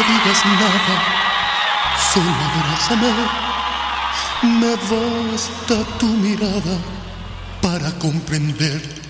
digas nada, solo abrázame. Me basta tu mirada para comprender